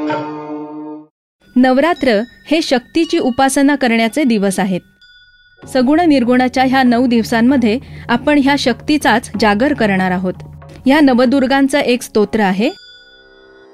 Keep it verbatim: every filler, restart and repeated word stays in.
नवरात्र हे शक्तीची उपासना करण्याचे दिवस आहेत. सगुण निर्गुणाच्या ह्या नऊ दिवसांमध्ये आपण ह्या शक्तीचाच जागर करणार आहोत. ह्या नवदुर्गांचं एक स्तोत्र आहे,